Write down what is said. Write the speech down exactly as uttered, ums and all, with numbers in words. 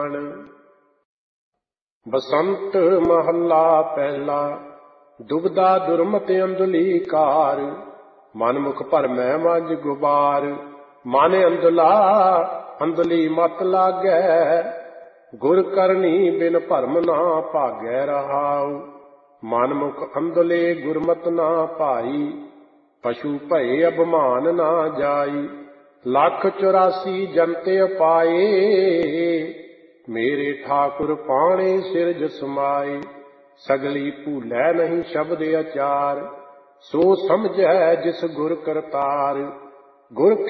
ਬਸੰਤ ਮਹੱਲਾ ਪਹਿਲਾ। ਦੁਬਦਾ ਦੁਰਮਤਿ ਅੰਧਲੀ ਕਾਰ, ਮਨ ਮੁਖ ਭਰਮੈ ਮਜ ਗੁਬਾਰ। ਮਨ ਅੰਧਲਾ ਅੰਧਲੀ ਮਤ ਲਾਗੈ, ਗੁਰ ਕਰਨੀ ਬਿਨ ਭਰਮ ਨਾ ਭਾਗੈ ਰਹਾਉ। ਮਨ ਮੁਖ ਅੰਧਲੇ ਗੁਰਮਤਿ ਨਾ ਭਾਈ, ਪਸ਼ੂ ਭਏ ਅਭਿਮਾਨ ਨਾ ਜਾਈ। ਲੱਖ ਚੁਰਾਸੀ ਜੰਤਿ ਪਾਏ, ਮੇਰੇ ਠਾਕੁਰ ਪਾਣੇ ਸਿਰਜ ਸਮਾਏ। ਸਗਲੀ ਭੂਲੈ ਨਹੀਂ ਸ਼ਬਦ ਅਚਾਰ, ਸੋ ਸਮਝੈ ਜਿਸ ਗੁਰ ਕਰਤਾਰ। ਗੁਰ